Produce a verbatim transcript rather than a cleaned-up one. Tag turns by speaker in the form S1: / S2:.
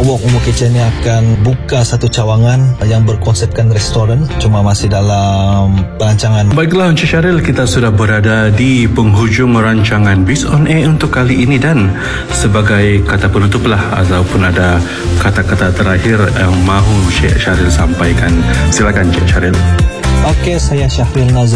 S1: Walk Umu Kitchen ni akan buka satu cawangan yang berkonsepkan restoran, cuma masih dalam perancangan.
S2: Baiklah Encik Syaril, kita sudah berada di penghujung rancangan Biz On Air untuk kali ini, dan sebagai kata penutuplah ataupun ada kata-kata terakhir yang mahu Encik Syaril sampaikan. Silakan Encik Syaril.
S1: Okey, saya Syahril Nazri.